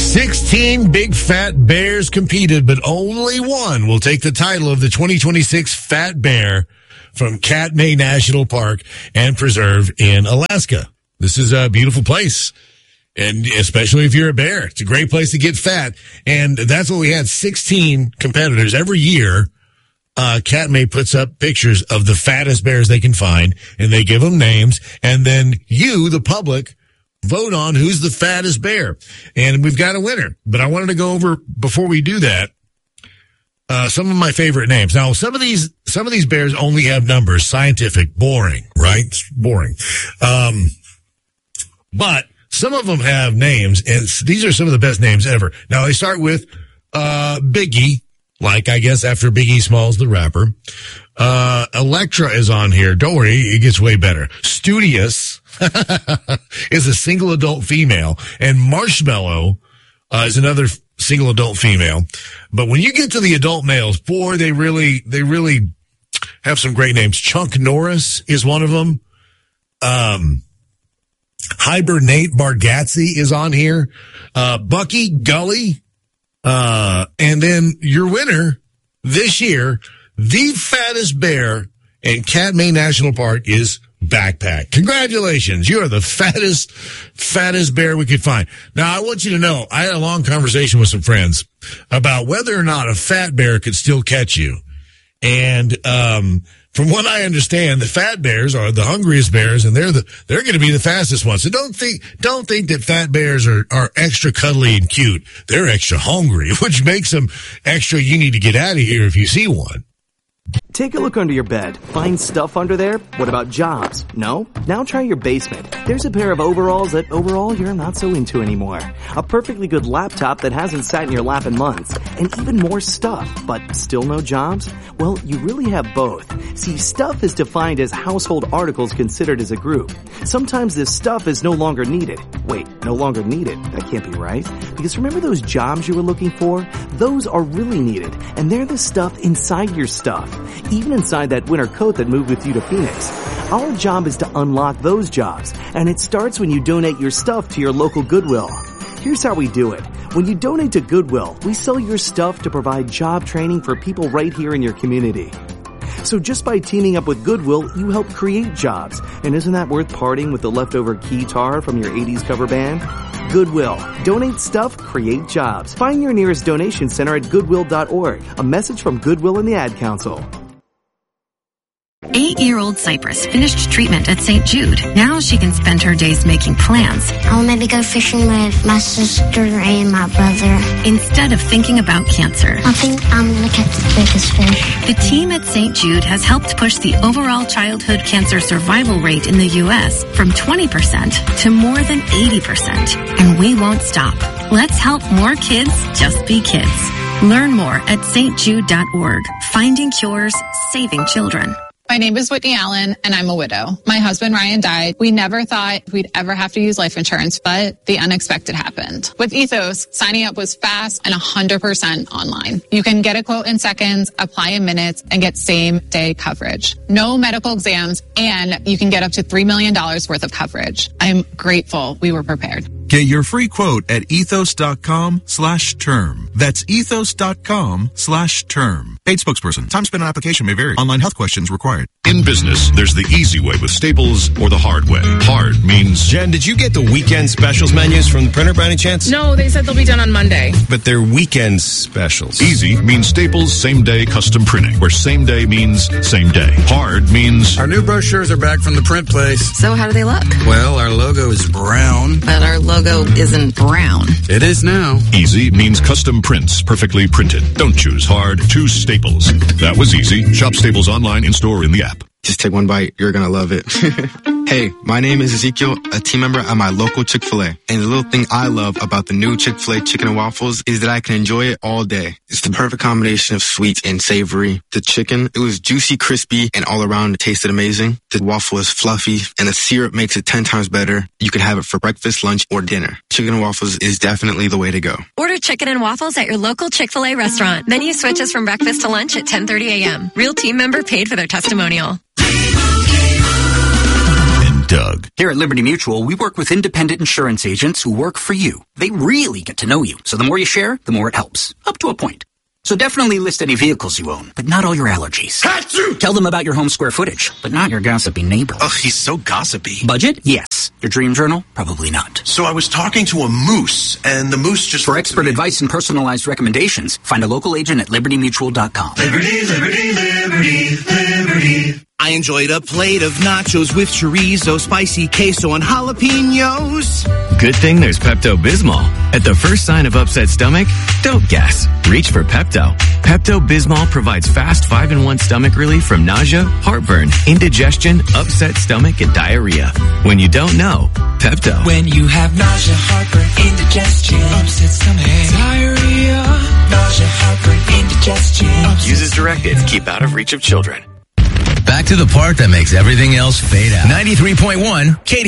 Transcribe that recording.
16 big fat bears competed, but only one will take the title of the 2026 Fat Bear from Katmai National Park and Preserve in Alaska. This is a beautiful place, and especially if you're a bear. It's a great place to get fat, and that's what we had, 16 competitors. Every year, Katmai puts up pictures of the fattest bears they can find, and they give them names, and then you, the public, vote on who's the fattest bear. And we've got a winner. But I wanted to go over, before we do that, some of my favorite names. Now, some of these bears only have numbers. Scientific, boring, right? It's boring. But some of them have names, and these are some of the best names ever. Now, they start with Biggie, like, I guess, after Biggie Smalls, the rapper. Electra is on here. Don't worry, it gets way better. Studious is a single adult female, and Marshmallow is another single adult female. But when you get to the adult males, boy, they really have some great names. Chunk Norris is one of them. Hibernate Bargatze is on here. Bucky Gully. And then your winner this year, the fattest bear in Katmai National Park, is Backpack. Congratulations. You are the fattest bear we could find. Now, I want you to know, I had a long conversation with some friends about whether or not a fat bear could still catch you. And, from what I understand, the fat bears are the hungriest bears, and they're going to be the fastest ones. So don't think that fat bears are extra cuddly and cute. They're extra hungry, which makes them extra, you need to get out of here if you see one. Take a look under your bed. Find stuff under there? What about jobs? No? Now try your basement. There's a pair of overalls that overall you're not so into anymore. A perfectly good laptop that hasn't sat in your lap in months. And even more stuff, but still no jobs? Well, you really have both. See, stuff is defined as household articles considered as a group. Sometimes this stuff is no longer needed. Wait, no longer needed? That can't be right. Because remember those jobs you were looking for? Those are really needed. And they're the stuff inside your stuff. Even inside that winter coat that moved with you to Phoenix. Our job is to unlock those jobs, and it starts when you donate your stuff to your local Goodwill. Here's how we do it. When you donate to Goodwill, we sell your stuff to provide job training for people right here in your community. So just by teaming up with Goodwill, you help create jobs. And isn't that worth parting with the leftover keytar from your 80s cover band? Goodwill. Donate stuff, create jobs. Find your nearest donation center at goodwill.org. A message from Goodwill and the Ad Council. 8-year-old Cypress finished treatment at St. Jude. Now she can spend her days making plans. I'll maybe go fishing with my sister and my brother. Instead of thinking about cancer. I think I'm going to catch the biggest fish. The team at St. Jude has helped push the overall childhood cancer survival rate in the U.S. from 20% to more than 80%. And we won't stop. Let's help more kids just be kids. Learn more at stjude.org. Finding cures, saving children. My name is Whitney Allen, and I'm a widow. My husband, Ryan, died. We never thought we'd ever have to use life insurance, but the unexpected happened. With Ethos, signing up was fast and 100% online. You can get a quote in seconds, apply in minutes, and get same-day coverage. No medical exams, and you can get up to $3 million worth of coverage. I'm grateful we were prepared. Get your free quote at ethos.com/term. That's ethos.com/term. Paid spokesperson. Time spent on application may vary. Online health questions required. In business, there's the easy way with Staples or the hard way. Hard means... Jen, did you get the weekend specials menus from the printer by any chance? No, they said they'll be done on Monday. But they're weekend specials. Easy means Staples same-day custom printing, where same day means same day. Hard means... Our new brochures are back from the print place. So how do they look? Well, our logo is brown. But our logo isn't brown. It is now. Easy means custom prints, perfectly printed. Don't choose hard, choose Staples. That was easy. Shop Staples online, in-store, in the app. Just take one bite. You're going to love it. Hey, my name is Ezekiel, a team member at my local Chick-fil-A. And the little thing I love about the new Chick-fil-A chicken and waffles is that I can enjoy it all day. It's the perfect combination of sweet and savory. The chicken, it was juicy, crispy, and all around it tasted amazing. The waffle is fluffy, and the syrup makes it 10 times better. You can have it for breakfast, lunch, or dinner. Chicken and waffles is definitely the way to go. Order chicken and waffles at your local Chick-fil-A restaurant. Menu switches from breakfast to lunch at 10:30 a.m. Real team member paid for their testimonial. Doug. Here at Liberty Mutual, we work with independent insurance agents who work for you. They really get to know you. So the more you share, the more it helps. Up to a point. So definitely list any vehicles you own, but not all your allergies. Hatsu! Tell them about your home square footage, but not your gossipy neighbor. Ugh, he's so gossipy. Budget? Yes. Your dream journal? Probably not. So I was talking to a moose, and the moose just... For expert advice and personalized recommendations, find a local agent at libertymutual.com. Liberty, liberty, liberty, liberty. I enjoyed a plate of nachos with chorizo, spicy queso, and jalapenos. Good thing there's Pepto-Bismol. At the first sign of upset stomach, don't guess. Reach for Pepto. Pepto-Bismol provides fast 5-in-1 stomach relief from nausea, heartburn, indigestion, upset stomach, and diarrhea. When you don't know, Pepto. When you have nausea, heartburn, indigestion, upset stomach, diarrhea, nausea, heartburn, indigestion. Use as directed. Keep out of reach of children. Back to the part that makes everything else fade out. 93.1 KD.